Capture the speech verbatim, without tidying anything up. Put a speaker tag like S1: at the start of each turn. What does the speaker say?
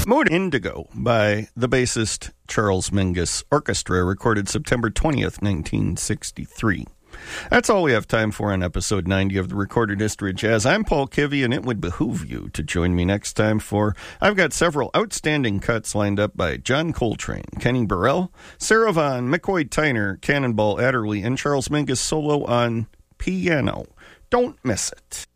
S1: Mood Indigo by the bassist Charles Mingus Orchestra, recorded September twentieth, nineteen sixty-three. That's all we have time for on episode ninety of the Recorded History of Jazz. I'm Paul Kivy, and it would behoove you to join me next time for I've got several outstanding cuts lined up by John Coltrane, Kenny Burrell, Sarah Vaughan, McCoy Tyner, Cannonball Adderley, and Charles Mingus solo on piano. Don't miss it.